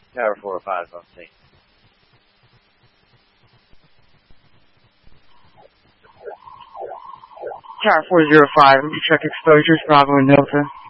Tower 405 on scene. Tower 405, check exposures, Bravo and Delta.